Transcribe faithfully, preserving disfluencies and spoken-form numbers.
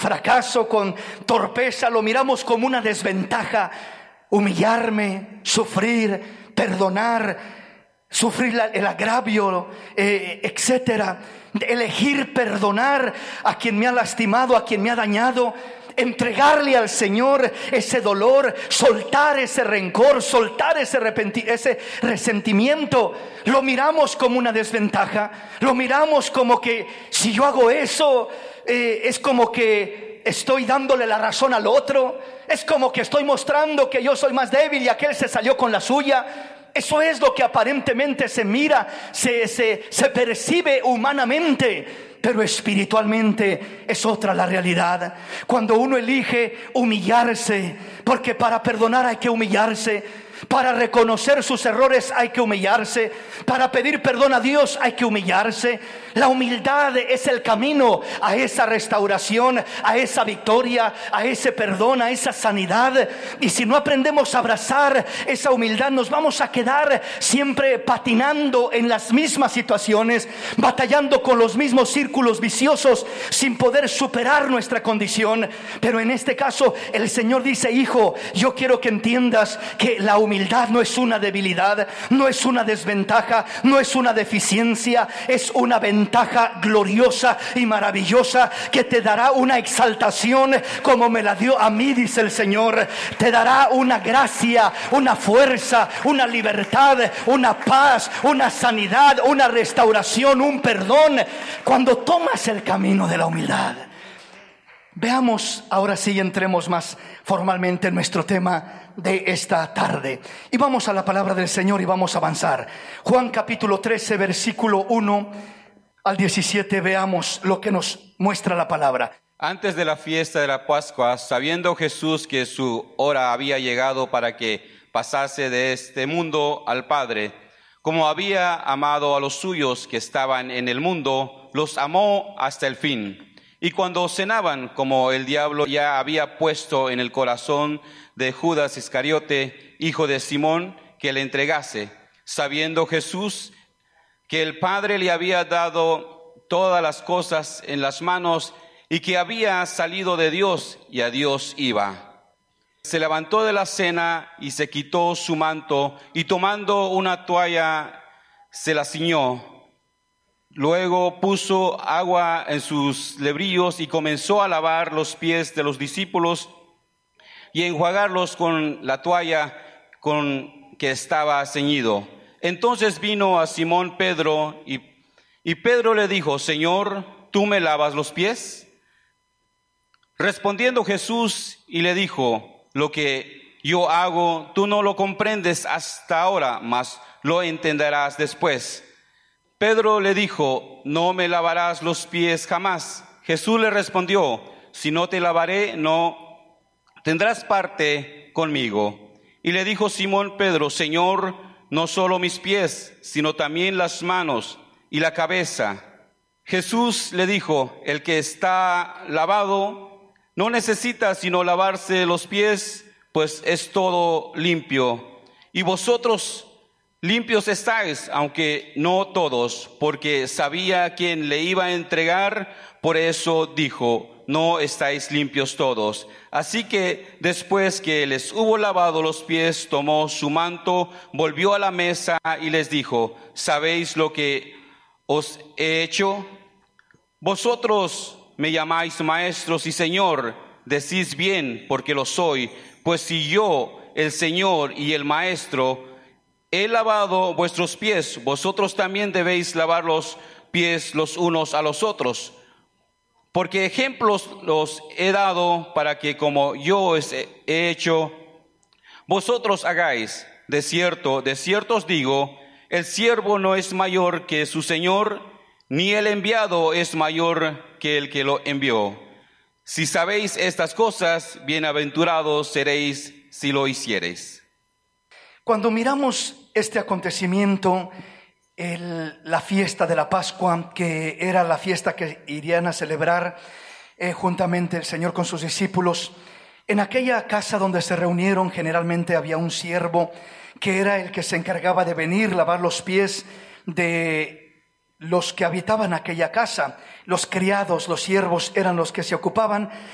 fracaso, con torpeza, lo miramos como una desventaja. Humillarme, sufrir, perdonar, sufrir el agravio, eh, etcétera. Elegir perdonar a quien me ha lastimado, a quien me ha dañado. Entregarle al Señor ese dolor, soltar ese rencor, soltar ese, arrepenti- ese resentimiento. Lo miramos como una desventaja. Lo miramos como que si yo hago eso, eh, es como que estoy dándole la razón al otro. Es como que estoy mostrando que yo soy más débil y aquel se salió con la suya. Eso es lo que aparentemente se mira, se, se, se percibe humanamente. Pero espiritualmente es otra la realidad. Cuando uno elige humillarse, porque para perdonar hay que humillarse, para reconocer sus errores hay que humillarse, para pedir perdón a Dios hay que humillarse. La humildad es el camino a esa restauración, a esa victoria, a ese perdón, a esa sanidad. Y si no aprendemos a abrazar esa humildad, nos vamos a quedar siempre patinando en las mismas situaciones, batallando con los mismos círculos viciosos, sin poder superar nuestra condición. Pero en este caso el Señor dice: hijo, yo quiero que entiendas que la humildad no es una debilidad, no es una desventaja, no es una deficiencia, es una ventaja gloriosa y maravillosa que te dará una exaltación como me la dio a mí, dice el Señor. Te dará una gracia, una fuerza, una libertad, una paz, una sanidad, una restauración, un perdón, cuando tomas el camino de la humildad. Veamos ahora sí, entremos más formalmente en nuestro tema de esta tarde. Y vamos a la palabra del Señor y vamos a avanzar. Juan capítulo trece, versículo uno al diecisiete, veamos lo que nos muestra la palabra. Antes de la fiesta de la Pascua, sabiendo Jesús que su hora había llegado para que pasase de este mundo al Padre, como había amado a los suyos que estaban en el mundo, los amó hasta el fin. Y cuando cenaban, como el diablo ya había puesto en el corazón de Judas Iscariote, hijo de Simón, que le entregase, sabiendo Jesús que el Padre le había dado todas las cosas en las manos y que había salido de Dios y a Dios iba. Se levantó de la cena y se quitó su manto y tomando una toalla se la ciñó. Luego puso agua en sus lebrillos y comenzó a lavar los pies de los discípulos y a enjuagarlos con la toalla con que estaba ceñido. Entonces vino a Simón Pedro y, y Pedro le dijo: Señor, ¿tú me lavas los pies? Respondiendo Jesús y le dijo: lo que yo hago, tú no lo comprendes hasta ahora, mas lo entenderás después. Pedro le dijo: no me lavarás los pies jamás. Jesús le respondió: si no te lavaré, no tendrás parte conmigo. Y le dijo Simón Pedro: Señor, no solo mis pies, sino también las manos y la cabeza. Jesús le dijo: el que está lavado no necesita sino lavarse los pies, pues es todo limpio. Y vosotros limpios estáis, aunque no todos, porque sabía quién le iba a entregar, por eso dijo: no estáis limpios todos. Así que después que les hubo lavado los pies, tomó su manto, volvió a la mesa y les dijo: ¿sabéis lo que os he hecho? Vosotros me llamáis maestros y Señor, decís bien, porque lo soy. Pues si yo, el Señor y el Maestro, he lavado vuestros pies, vosotros también debéis lavar los pies los unos a los otros. Porque ejemplos los he dado para que como yo os he hecho, vosotros hagáis. De cierto, de cierto os digo, el siervo no es mayor que su Señor, ni el enviado es mayor que el que lo envió. Si sabéis estas cosas, bienaventurados seréis si lo hiciereis. Cuando miramos este acontecimiento, el, la fiesta de la Pascua, que era la fiesta que irían a celebrar eh, juntamente el Señor con sus discípulos, en aquella casa donde se reunieron generalmente había un siervo que era el que se encargaba de venir, lavar los pies de los que habitaban aquella casa. Los criados, los siervos eran los que se ocupaban